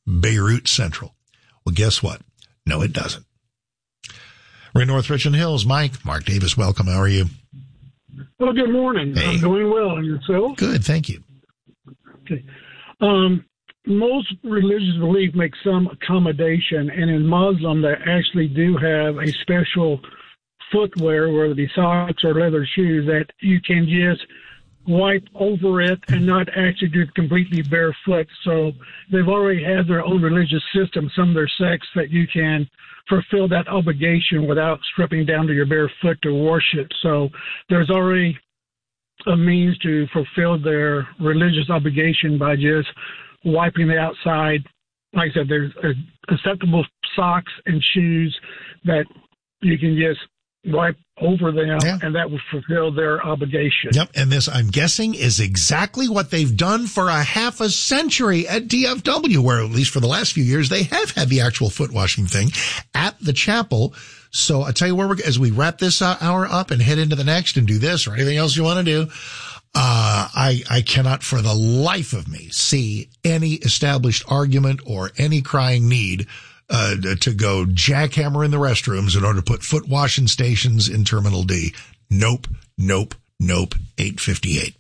Beirut Central. Well, guess what? No, it doesn't. We're in North Richland Hills. Mike. Mark Davis, welcome. How are you? Well, good morning. Hey. I'm doing well. And yourself? Good, thank you. Okay. Most religious belief makes some accommodation, and in Muslim, they actually do have a special footwear, whether it be socks or leather shoes, that you can just wipe over it and not actually do it completely barefoot. So they've already had their own religious system, some of their sects, that you can fulfill that obligation without stripping down to your bare foot to wash it. So there's already a means to fulfill their religious obligation by just wiping the outside. Like I said, there's acceptable socks and shoes that you can just wipe over them, and that will fulfill their obligation. Yep, and this, I'm guessing, is exactly what they've done for a half a century at DFW, where at least for the last few years, they have had the actual foot washing thing at the chapel. So I'll tell you where as we wrap this hour up and head into the next and do this or anything else you want to do, I cannot for the life of me see any established argument or any crying need to go jackhammer in the restrooms in order to put foot washing stations in Terminal D. Nope, nope, nope, 858.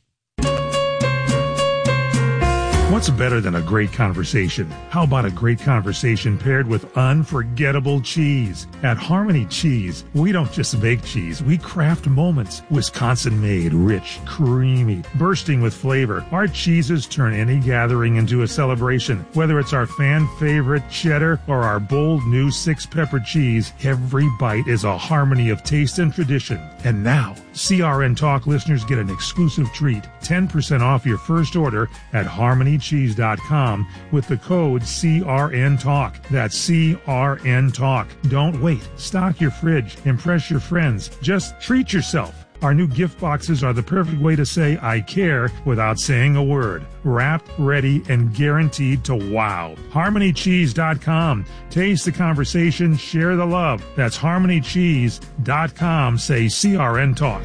What's better than a great conversation? How about a great conversation paired with unforgettable cheese? At Harmony Cheese, we don't just bake cheese, we craft moments. Wisconsin-made, rich, creamy, bursting with flavor. Our cheeses turn any gathering into a celebration. Whether it's our fan-favorite cheddar or our bold new 6-pepper cheese, every bite is a harmony of taste and tradition. And now, CRN Talk listeners get an exclusive treat, 10% off your first order at HarmonyCheese.com with the code CRNTalk. That's CRN Talk. Don't wait. Stock your fridge. Impress your friends. Just treat yourself. Our new gift boxes are the perfect way to say I care without saying a word. Wrapped, ready, and guaranteed to wow. HarmonyCheese.com. Taste the conversation, share the love. That's HarmonyCheese.com. Say CRN Talk.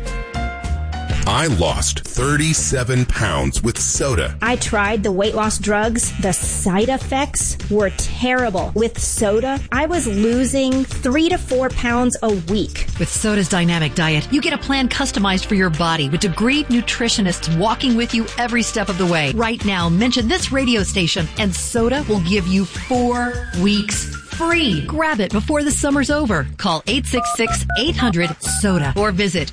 I lost 37 pounds with soda. I tried the weight loss drugs. The side effects were terrible. With soda, I was losing 3 to 4 pounds a week. With Soda's dynamic diet, you get a plan customized for your body with degreed nutritionists walking with you every step of the way. Right now, mention this radio station and Soda will give you 4 weeks free. Grab it before the summer's over. Call 866-800-SODA or visit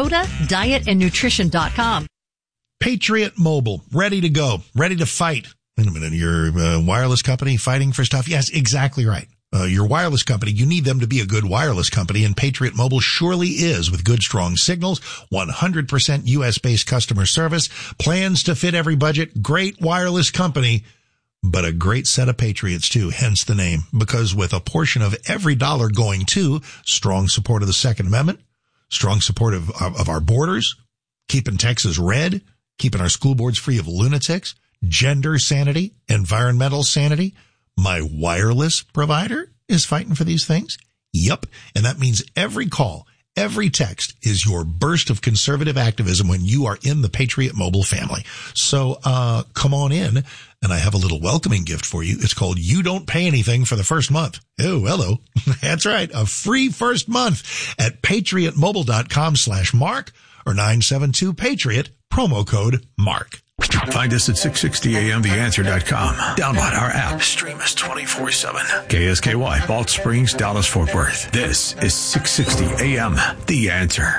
SODADietandNutrition.com. Patriot Mobile, ready to go, ready to fight. Wait a minute, your wireless company fighting for stuff? Yes, exactly right. Your wireless company, you need them to be a good wireless company, and Patriot Mobile surely is, with good, strong signals, 100% U.S.-based customer service, plans to fit every budget, great wireless company, but a great set of patriots too, hence the name. Because with a portion of every dollar going to strong support of the Second Amendment, strong support of our borders, keeping Texas red, keeping our school boards free of lunatics, gender sanity, environmental sanity, my wireless provider is fighting for these things. Yep. And that means every call, every text is your burst of conservative activism when you are in the Patriot Mobile family. So, come on in, and I have a little welcoming gift for you. It's called You Don't Pay Anything for the First Month. Oh, hello. That's right. A free first month at patriotmobile.com/Mark or 972-PATRIOT, promo code MARK. Find us at 660amtheanswer.com. Download our app. Stream us 24/7. KSKY, Balch Springs, Dallas, Fort Worth. This is 660 AM, The Answer.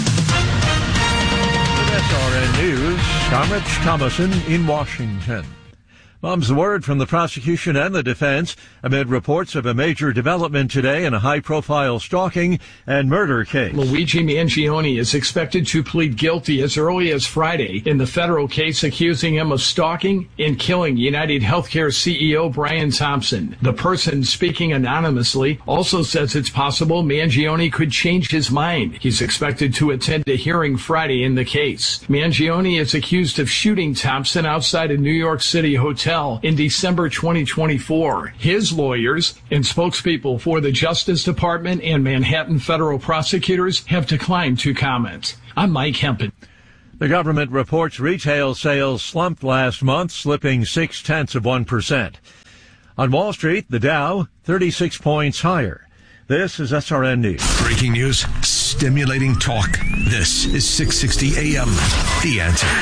With SRN News, I'm Rich Thomason in Washington. Mom's the word from the prosecution and the defense amid reports of a major development today in a high-profile stalking and murder case. Luigi Mangione is expected to plead guilty as early as Friday in the federal case accusing him of stalking and killing United Healthcare CEO Brian Thompson. The person speaking anonymously also says it's possible Mangione could change his mind. He's expected to attend a hearing Friday in the case. Mangione is accused of shooting Thompson outside a New York City hotel in December 2024. His lawyers and spokespeople for the Justice Department and Manhattan federal prosecutors have declined to comment. I'm Mike Hempen. The government reports retail sales slumped last month, slipping 0.6%. On Wall Street, the Dow 36 points higher. This is SRN News. Breaking news, stimulating talk. This is 660 AM. The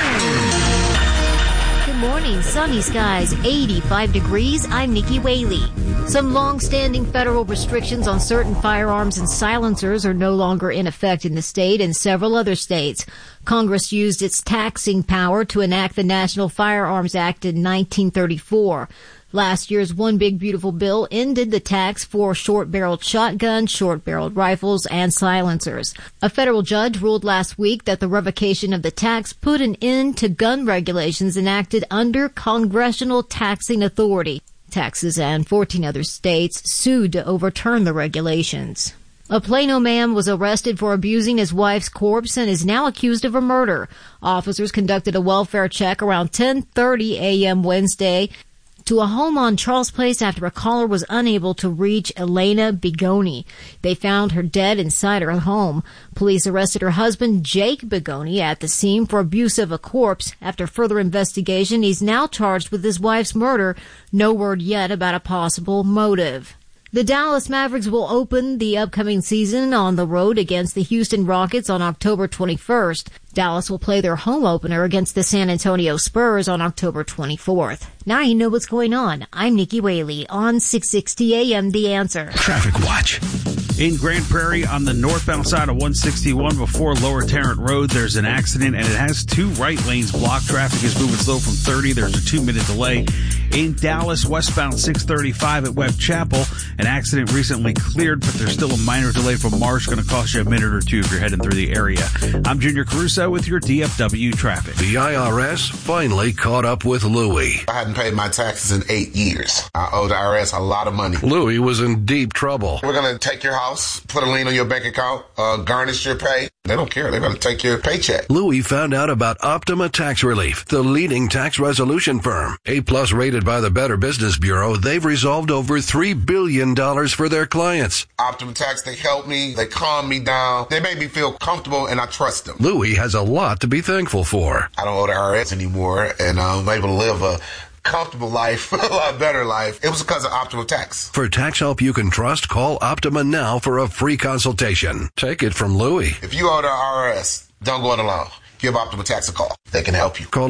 Answer. Good morning. Sunny skies, 85 degrees. I'm Nikki Whaley. Some long-standing federal restrictions on certain firearms and silencers are no longer in effect in the state and several other states. Congress used its taxing power to enact the National Firearms Act in 1934. Last year's One Big Beautiful Bill ended the tax for short-barreled shotguns, short-barreled rifles, and silencers. A federal judge ruled last week that the revocation of the tax put an end to gun regulations enacted under congressional taxing authority. Texas and 14 other states sued to overturn the regulations. A Plano man was arrested for abusing his wife's corpse and is now accused of a murder. Officers conducted a welfare check around 10:30 a.m. Wednesday to a home on Charles Place after a caller was unable to reach Elena Bigoni. They found her dead inside her home. Police arrested her husband, Jake Bigoni, at the scene for abuse of a corpse. After further investigation, he's now charged with his wife's murder. No word yet about a possible motive. The Dallas Mavericks will open the upcoming season on the road against the Houston Rockets on October 21st. Dallas will play their home opener against the San Antonio Spurs on October 24th. Now you know what's going on. I'm Nikki Whaley on 660 AM The Answer. Traffic Watch. In Grand Prairie on the northbound side of 161 before Lower Tarrant Road, there's an accident and it has two right lanes blocked. Traffic is moving slow from 30. There's a 2-minute delay. In Dallas, westbound 635 at Webb Chapel, an accident recently cleared, but there's still a minor delay from Marsh. Going to cost you a minute or two if you're heading through the area. I'm Junior Caruso with your DFW traffic. The IRS finally caught up with Louie. I hadn't paid my taxes in 8 years. I owe the IRS a lot of money. Louie was in deep trouble. We're going to take your house, put a lien on your bank account, garnish your pay. They don't care. They're going to take your paycheck. Louie found out about Optima Tax Relief, the leading tax resolution firm. A-plus rated by the Better Business Bureau, they've resolved over $3 billion for their clients. Optima Tax, they help me. They calm me down. They make me feel comfortable, and I trust them. Louie has a lot to be thankful for. I don't owe the IRS anymore, and I'm able to live a comfortable life, a lot better life. It was because of Optima Tax. For tax help you can trust, call Optima now for a free consultation. Take it from Louie. If you owe the IRS, don't go it alone. Give Optima Tax a call. They can help you. Call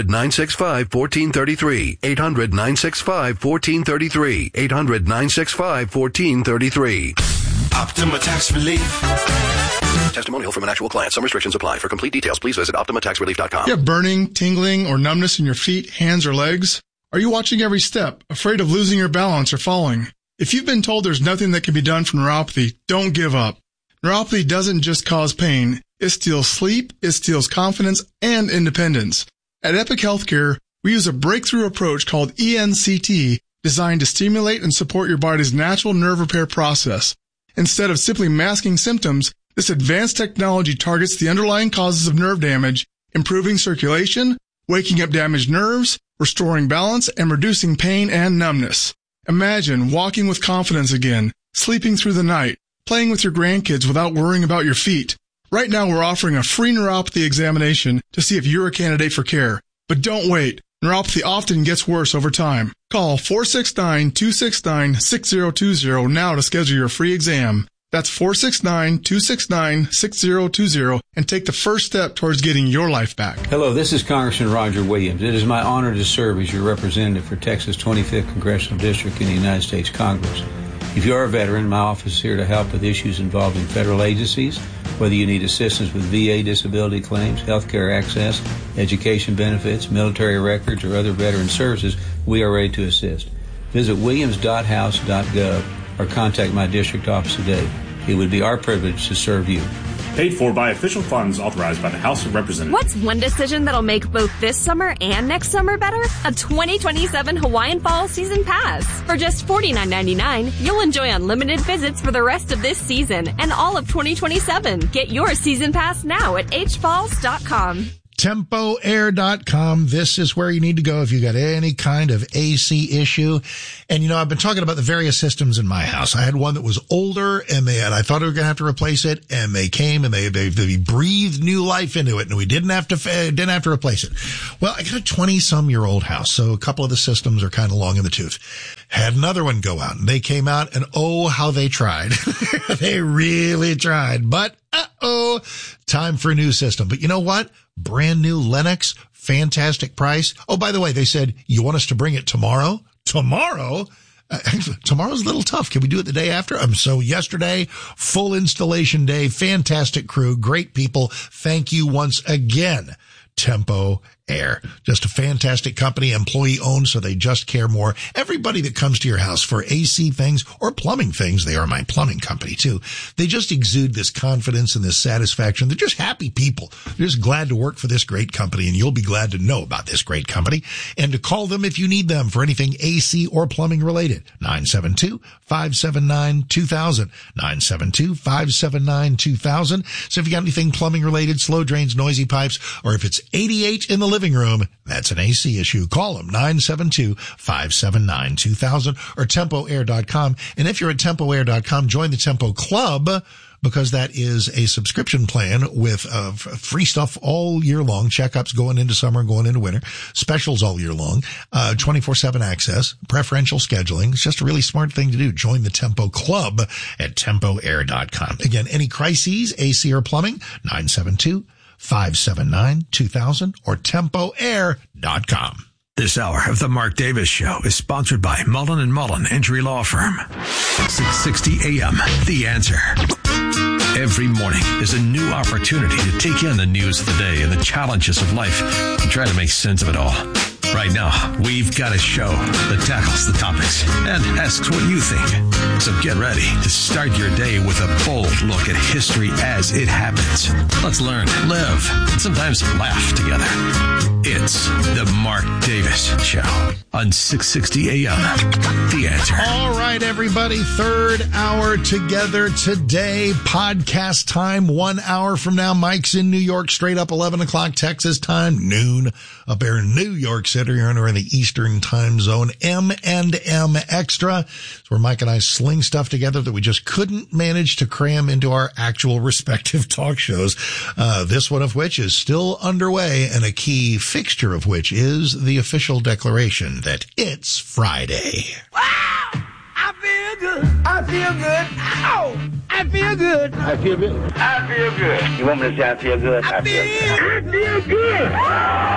800-965-1433. 800-965-1433. 800-965-1433. Optima Tax Relief. Testimonial from an actual client. Some restrictions apply. For complete details, please visit OptimaTaxRelief.com. You have burning, tingling, or numbness in your feet, hands, or legs? Are you watching every step, afraid of losing your balance or falling? If you've been told there's nothing that can be done for neuropathy, don't give up. Neuropathy doesn't just cause pain. It steals sleep, it steals confidence, and independence. At Epic Healthcare, we use a breakthrough approach called ENCT, designed to stimulate and support your body's natural nerve repair process. Instead of simply masking symptoms, this advanced technology targets the underlying causes of nerve damage, improving circulation, waking up damaged nerves, restoring balance, and reducing pain and numbness. Imagine walking with confidence again, sleeping through the night, playing with your grandkids without worrying about your feet. Right now, we're offering a free neuropathy examination to see if you're a candidate for care. But don't wait. Neuropathy often gets worse over time. Call 469-269-6020 now to schedule your free exam. That's 469-269-6020 and take the first step towards getting your life back. Hello, this is Congressman Roger Williams. It is my honor to serve as your representative for Texas' 25th Congressional District in the United States Congress. If you are a veteran, my office is here to help with issues involving federal agencies, whether you need assistance with VA disability claims, health care access, education benefits, military records, or other veteran services, we are ready to assist. Visit williams.house.gov or contact my district office today. It would be our privilege to serve you. Paid for by official funds authorized by the House of Representatives. What's one decision that'll make both this summer and next summer better? A 2027 Hawaiian Fall Season Pass. For just $49.99, you'll enjoy unlimited visits for the rest of this season and all of 2027. Get your Season Pass now at hfalls.com. TempoAir.com. This is where you need to go if you got any kind of AC issue. And, you know, I've been talking about the various systems in my house. I had one that was older and I thought we were going to have to replace it. And they came and they breathed new life into it and we didn't have to replace it. Well, I got a 20-some-year-old house. So a couple of the systems are kind of long in the tooth. had another one go out, and they came out, and oh, how they tried. They really tried. But, time for a new system. But you know what? Brand new Lennox, fantastic price. Oh, by the way, they said, you want us to bring it tomorrow? Tomorrow? Tomorrow's a little tough. Can we do it the day after? So yesterday, full installation day, fantastic crew, great people. Thank you once again. Tempo Air. Just a fantastic company, employee owned, so they just care more. Everybody that comes to your house for AC things or plumbing things, they are my plumbing company too. They just exude this confidence and this satisfaction. They're just happy people. They're just glad to work for this great company, and you'll be glad to know about this great company and to call them if you need them for anything AC or plumbing related. 972-579-2000. 972-579-2000. So if you got anything plumbing related, slow drains, noisy pipes, or if it's 88 in the living room, that's an AC issue. Call them 972-579-2000 or TempoAir.com. And if you're at TempoAir.com, join the Tempo Club, because that is a subscription plan with free stuff all year long, checkups going into summer and going into winter, specials all year long, 24/7 access, preferential scheduling. It's just a really smart thing to do. Join the Tempo Club at TempoAir.com. Again, any crises, AC or plumbing, 972-579-2000 or TempoAir.com. This hour of the Mark Davis Show is sponsored by Mullen & Mullen Injury Law Firm. 660 AM, The Answer. Every morning is a new opportunity to take in the news of the day and the challenges of life and try to make sense of it all. Right now, we've got a show that tackles the topics and asks what you think. So get ready to start your day with a bold look at history as it happens. Let's learn, live, and sometimes laugh together. It's the Mark Davis Show on 660 AM. The Answer. All right, everybody. Third hour together today. Podcast time 1 hour from now. Mike's in New York, straight up 11 o'clock Texas time, noon up there in New York City. You're in the Eastern time zone. M&M Extra. It's where Mike and I sling stuff together that we just couldn't manage to cram into our actual respective talk shows. This one of which is still underway, and a key fixture of which is the official declaration that it's Friday. Wow! I feel good. I feel good. Ow! I feel good. I feel good. I feel good. You want me to say I feel good? I feel good.